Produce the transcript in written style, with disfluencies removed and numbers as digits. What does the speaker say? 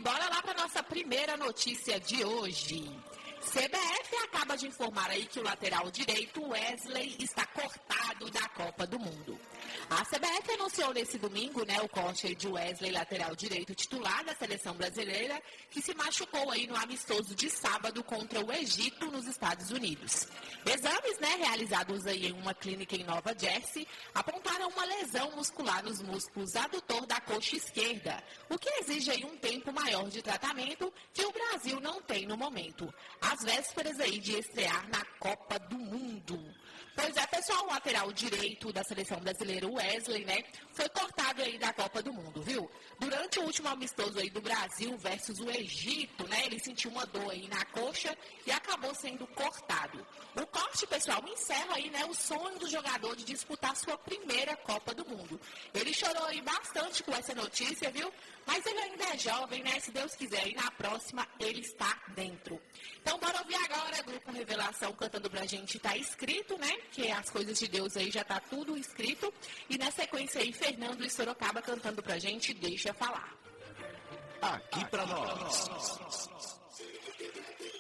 bora lá para nossa primeira notícia de hoje. CBF acaba de informar aí que o lateral direito Wesley está cortado da Copa do Mundo. A CBF anunciou nesse domingo, o corte de Wesley, lateral direito titular da seleção brasileira, que se machucou aí no amistoso de sábado contra o Egito, nos Estados Unidos. Exames, realizados aí em uma clínica em Nova Jersey, apontaram uma lesão muscular nos músculos adutor da coxa esquerda, o que exige aí um tempo maior de tratamento que o Brasil não tem no momento, às vésperas aí de estrear na Copa do Mundo. Pois é, pessoal, o lateral direito da seleção brasileira, Wesley, foi cortado aí da Copa do Mundo, viu? Durante o último amistoso aí do Brasil versus o Egito, ele sentiu uma dor aí na coxa e acabou sendo cortado. O corte, pessoal, encerra aí, o sonho do jogador de disputar sua primeira Copa do Mundo. Ele chorou aí bastante com essa notícia, viu? Mas ele ainda é jovem, se Deus quiser, aí na próxima ele está dentro. Então, bora ouvir agora, Grupo Revelação cantando pra gente, tá escrito, que as coisas de Deus aí já tá tudo escrito. E na sequência aí, Fernando e Sorocaba cantando pra gente, Deixa Falar. Aqui pra nós.